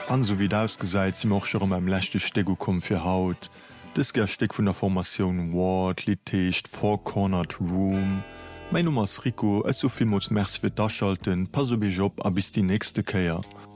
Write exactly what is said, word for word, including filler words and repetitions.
An so wie ausgeseit sie auch schon am lächte Stego kom fir Haut. Das Gersteck vun der Formation Ward, Litecht, Four Cornered Room. Mein Nummer ist Rico, es so viel muss Merc für daschalten, pass op Job a bis die nächste Käier.